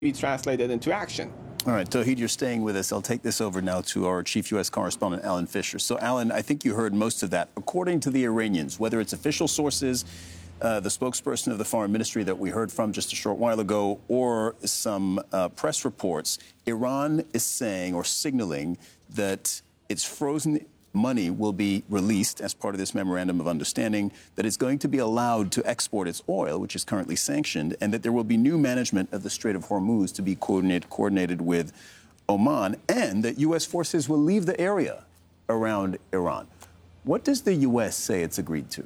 be translated into action. All right, Tauhid, you're staying with us. I'll take this over now to our chief U.S. correspondent, Alan Fisher. So, Alan, I think you heard most of that. According to the Iranians, whether it's official sources, the spokesperson of the foreign ministry that we heard from just a short while ago, or some press reports, Iran is saying or signaling that its frozen money will be released as part of this memorandum of understanding, that it's going to be allowed to export its oil, which is currently sanctioned, and that there will be new management of the Strait of Hormuz to be coordinated with Oman, and that U.S. forces will leave the area around Iran. What does the U.S. say it's agreed to?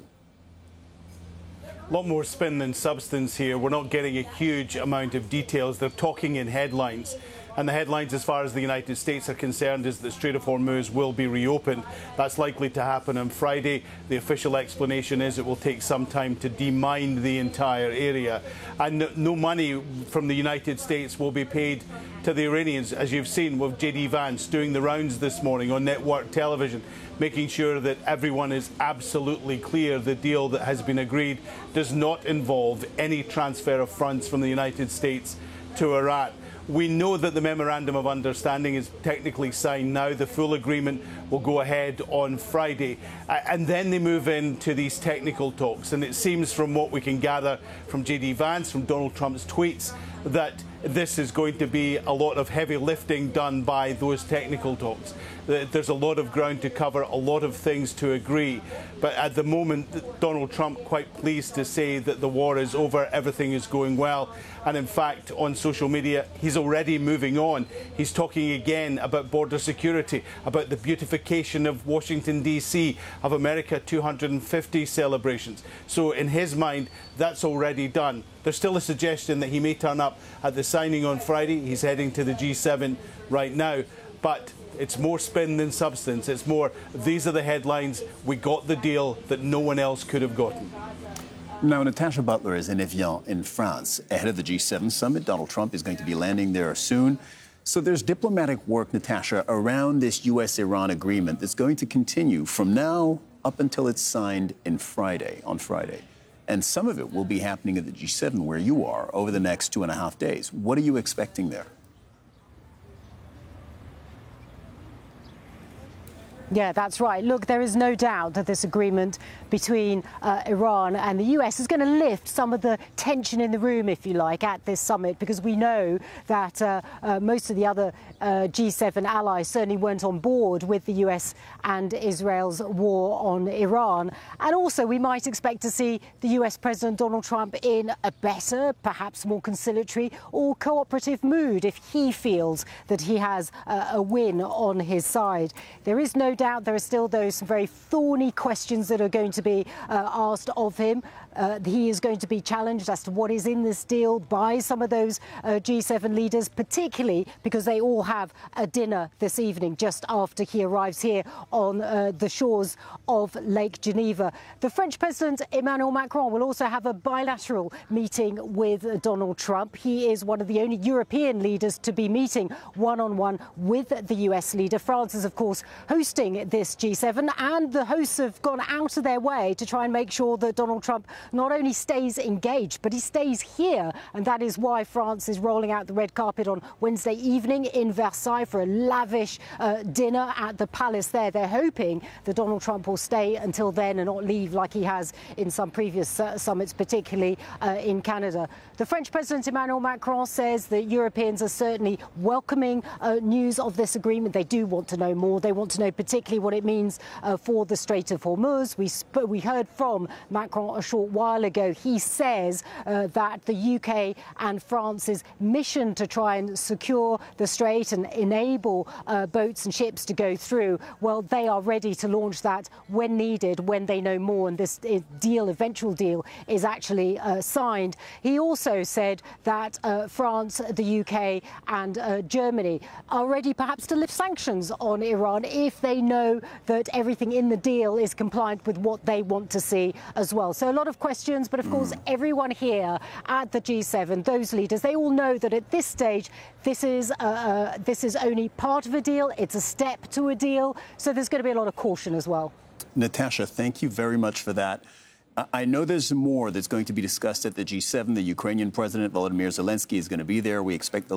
A lot more spin than substance here. We're not getting a huge amount of details. They're talking in headlines. And the headlines, as far as the United States are concerned, is that the Strait of Hormuz will be reopened. That's likely to happen on Friday. The official explanation is it will take some time to demine the entire area. And no money from the United States will be paid to the Iranians, as you've seen with J.D. Vance doing the rounds this morning on network television, making sure that everyone is absolutely clear the deal that has been agreed does not involve any transfer of funds from the United States to Iraq. We know that the Memorandum of Understanding is technically signed now. The full agreement will go ahead on Friday. And then they move into these technical talks. And it seems from what we can gather from J.D. Vance, from Donald Trump's tweets, that this is going to be a lot of heavy lifting done by those technical talks. There's a lot of ground to cover, a lot of things to agree. But at the moment, Donald Trump quite pleased to say that the war is over, everything is going well. And in fact, on social media, he's already moving on. He's talking again about border security, about the beautification of Washington, D.C., of America 250 celebrations. So in his mind, that's already done. There's still a suggestion that he may turn up at the signing on Friday. He's heading to the G7 right now. But it's more spin than substance. It's more, these are the headlines. We got the deal that no one else could have gotten. Now, Natasha Butler is in Evian in France ahead of the G7 summit. Donald Trump is going to be landing there soon. So there's diplomatic work, Natasha, around this U.S.-Iran agreement that's going to continue from now up until it's signed on Friday. And some of it will be happening at the G7 where you are over the next 2.5 days. What are you expecting there? Yeah, that's right. Look, there is no doubt that this agreement between Iran and the US is going to lift some of the tension in the room, if you like, at this summit, because we know that most of the other G7 allies certainly weren't on board with the US and Israel's war on Iran. And also, we might expect to see the US President Donald Trump in a better, perhaps more conciliatory or cooperative mood if he feels that he has a win on his side. There is no doubt there are still those very thorny questions that are going to be asked of him. He is going to be challenged as to what is in this deal by some of those G7 leaders, particularly because they all have a dinner this evening just after he arrives here on the shores of Lake Geneva. The French President Emmanuel Macron will also have a bilateral meeting with Donald Trump. He is one of the only European leaders to be meeting one-on-one with the US leader. France is, of course, hosting this G7, and the hosts have gone out of their way to try and make sure that Donald Trump not only stays engaged, but he stays here. And that is why France is rolling out the red carpet on Wednesday evening in Versailles for a lavish dinner at the palace there. They're hoping that Donald Trump will stay until then and not leave like he has in some previous summits, particularly in Canada. The French President Emmanuel Macron says that Europeans are certainly welcoming news of this agreement. They do want to know more. They want to know particularly what it means for the Strait of Hormuz. We heard from Macron a short while ago. He says that the UK and France's mission to try and secure the strait and enable boats and ships to go through, well, they are ready to launch that when needed, when they know more, and this eventual deal is actually signed. He also said that France, the UK and Germany are ready perhaps to lift sanctions on Iran if they know that everything in the deal is compliant with what they want to see as well. So a lot of questions, but of course everyone here at the G7, those leaders, they all know that at this stage this is only part of a deal. It's a step to a deal. So there's going to be a lot of caution as well. Natasha, thank you very much for that. I know there's more that's going to be discussed at the G7. The Ukrainian President Volodymyr Zelensky is going to be there. We expect